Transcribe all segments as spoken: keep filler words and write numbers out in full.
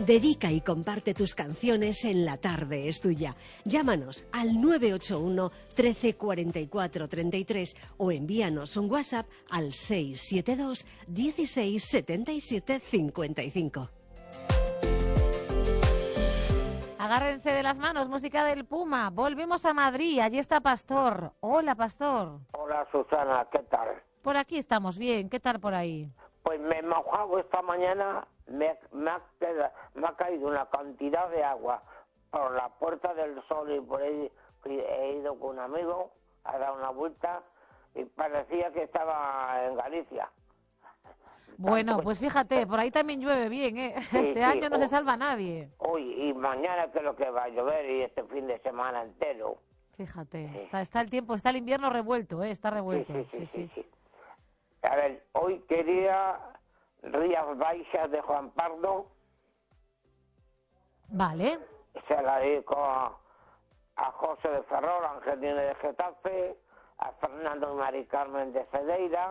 Dedica y comparte tus canciones en La Tarde es Tuya. Llámanos al nueve ocho uno, trece, cuarenta y cuatro, treinta y tres o envíanos un WhatsApp al seis siete dos, dieciséis, setenta y siete, cincuenta y cinco. Agárrense de las manos, música del Puma. Volvemos a Madrid, allí está Pastor. Hola, Pastor. Hola, Susana, ¿qué tal? Por aquí estamos bien, ¿qué tal por ahí? Pues me he mojado esta mañana, me, me, ha, quedado, me ha caído una cantidad de agua por la Puerta del Sol y por ahí he ido con un amigo a dar una vuelta y parecía que estaba en Galicia. Bueno, Tanto, pues fíjate, por ahí también llueve bien, ¿eh? Sí, Este sí, año no oh, se salva nadie. Hoy y mañana que es lo que va a llover y este fin de semana entero. Fíjate, Sí. está, está el tiempo, está el invierno revuelto, ¿eh? Está revuelto. Sí, sí, sí, sí, sí. A ver, hoy quería Rías Baixas de Juan Pardo. Vale. Se la dedico a, a José de Ferrol, a Angelina de Getafe, a Fernando y Mari Carmen de Cedeira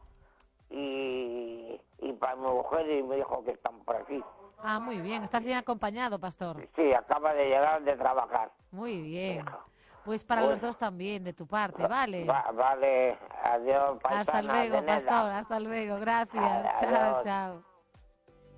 y, y para mi mujer y mi hijo que están por aquí. Ah, muy bien, estás bien acompañado, Pastor. Sí, acaba de llegar de trabajar. Muy bien. Pues para Bueno, los dos también, de tu parte, ¿vale? Va, vale, adiós, paisana. Hasta luego, de nada. Pastor, hasta luego, gracias. Adiós. Chao, chao.